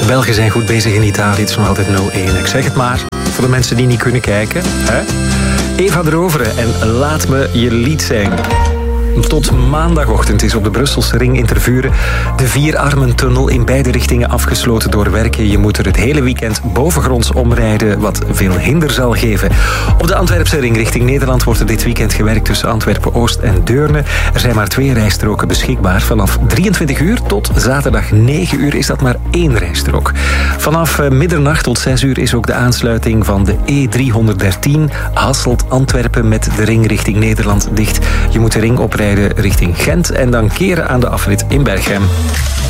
De Belgen zijn goed bezig in Italië. Het is nog altijd 0-1. Ik zeg het maar, voor de mensen die niet kunnen kijken. Hè? Eva de Rovere en Laat me je lied zijn. Tot maandagochtend is op de Brusselse ring in Tervuren de Vierarmentunnel in beide richtingen afgesloten door werken. Je moet er het hele weekend bovengronds omrijden, wat veel hinder zal geven. Op de Antwerpse ring richting Nederland wordt er dit weekend gewerkt tussen Antwerpen-Oost en Deurne. Er zijn maar 2 rijstroken beschikbaar. Vanaf 23 uur tot zaterdag 9 uur is dat maar 1 rijstrook. Vanaf middernacht tot 6 uur is ook de aansluiting van de E313 Hasselt-Antwerpen met de ring richting Nederland dicht. Je moet de ring oprijden richting Gent en dan keren aan de afrit in Berchem.